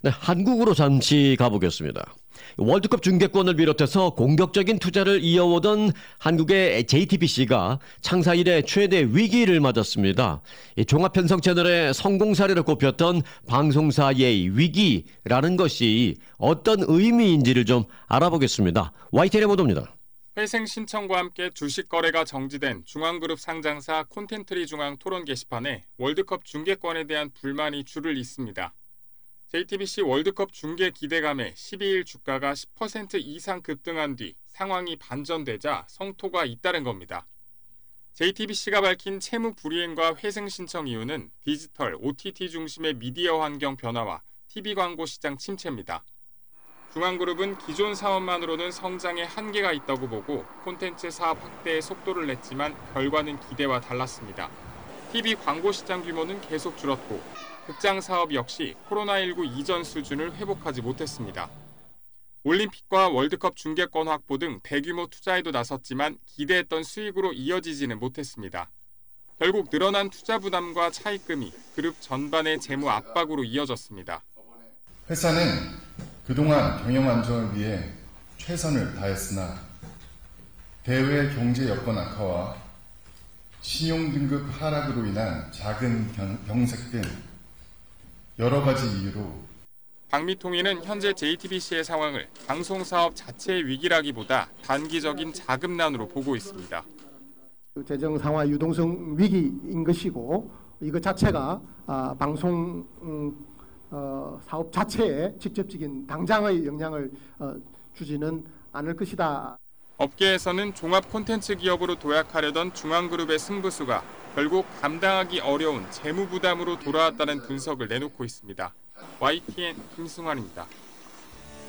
네, 한국으로 잠시 가보겠습니다. 월드컵 중계권을 비롯해서 공격적인 투자를 이어오던 한국의 JTBC가 창사 이래 최대 위기를 맞았습니다. 종합편성 채널의 성공 사례로 꼽혔던 방송사의 위기라는 것이 어떤 의미인지를 좀 알아보겠습니다. YTN의 보도입니다. 회생 신청과 함께 주식 거래가 정지된 중앙그룹 상장사 콘텐트리 중앙 토론 게시판에 월드컵 중계권에 대한 불만이 줄을 잇습니다. JTBC 월드컵 중계 기대감에 12일 주가가 10% 이상 급등한 뒤 상황이 반전되자 성토가 잇따른 겁니다. JTBC가 밝힌 채무 불이행과 회생 신청 이유는 디지털, OTT 중심의 미디어 환경 변화와 TV 광고 시장 침체입니다. 중앙그룹은 기존 사업만으로는 성장에 한계가 있다고 보고 콘텐츠 사업 확대에 속도를 냈지만 결과는 기대와 달랐습니다. TV 광고 시장 규모는 계속 줄었고 극장 사업 역시 코로나19 이전 수준을 회복하지 못했습니다. 올림픽과 월드컵 중계권 확보 등 대규모 투자에도 나섰지만 기대했던 수익으로 이어지지는 못했습니다. 결국 늘어난 투자 부담과 차입금이 그룹 전반의 재무 압박으로 이어졌습니다. 회사는 그동안 경영 안정을 위해 최선을 다했으나 대외 경제 여건 악화와 신용 등급 하락으로 인한 작은 병색 등 여러 가지 이유로 박미통위는 현재 JTBC의 상황을 방송사업 자체의 위기라기보다 단기적인 자금난으로 보고 있습니다. 재정 상황 유동성 위기인 것이고 이것 자체가 방송 사업 자체에 직접적인 당장의 영향을 주지는 않을 것이다. 업계에서는 종합 콘텐츠 기업으로 도약하려던 중앙그룹의 승부수가 결국 감당하기 어려운 재무 부담으로 돌아왔다는 분석을 내놓고 있습니다. YTN 김승환입니다.